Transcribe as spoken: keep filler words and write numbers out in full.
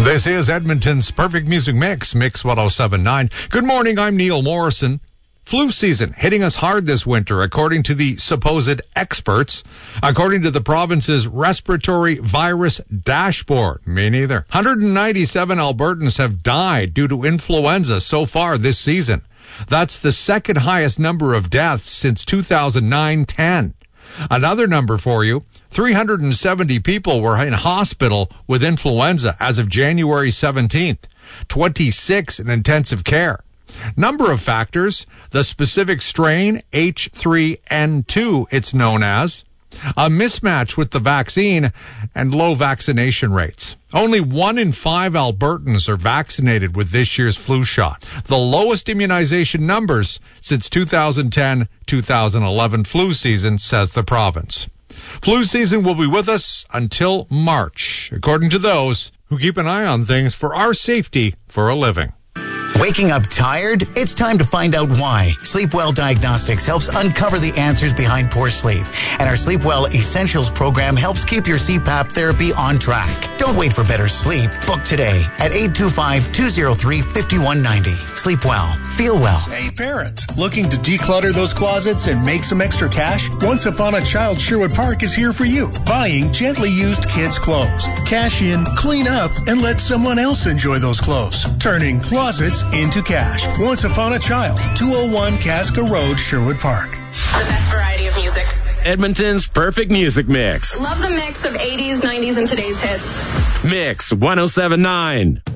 This is Edmonton's Perfect Music Mix, Mix one oh seven point nine. Good morning, I'm Neil Morrison. Flu season hitting us hard this winter, according to the supposed experts. According to the province's respiratory virus dashboard, me neither. one hundred ninety-seven Albertans have died due to influenza so far this season. That's the second highest number of deaths since two thousand nine ten. Another number for you, three hundred seventy people were in hospital with influenza as of January seventeenth, twenty-six in intensive care. Number of factors, the specific strain, H three N two, it's known as, a mismatch with the vaccine, and low vaccination rates. Only one in five Albertans are vaccinated with this year's flu shot, the lowest immunization numbers since two thousand ten two thousand eleven flu season, says the province. Flu season will be with us until March, according to those who keep an eye on things for our safety for a living. Waking up tired? It's time to find out why. Sleepwell Diagnostics helps uncover the answers behind poor sleep. And our Sleepwell Essentials program helps keep your C PAP therapy on track. Don't wait for better sleep. Book today at eight two five, two oh three, five one nine oh. Sleep well. Feel well. Hey parents, looking to declutter those closets and make some extra cash? Once Upon a Child Sherwood Park is here for you. Buying gently used kids' clothes. Cash in, clean up, and let someone else enjoy those clothes. Turning closets into cash. Once Upon a Child, two oh one Casca Road, Sherwood Park. The best variety of music. Edmonton's Perfect Music Mix. Love the mix of eighties, nineties, and today's hits. Mix one oh seven point nine.